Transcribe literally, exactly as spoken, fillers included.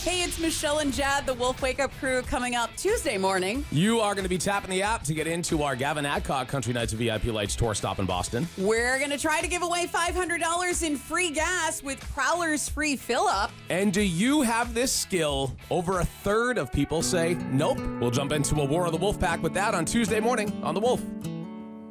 Hey, it's Michelle and Jad, the Wolf Wake Up Crew, coming up Tuesday morning. You are going to be tapping the app to get into our Gavin Adcock Country Nights V I P Lights tour stop in Boston. We're going to try to give away five hundred dollars in free gas with Prowler's free fill-up. And do you have this skill? Over a third of people say nope. We'll jump into a War of the Wolf Pack with that on Tuesday morning on The Wolf.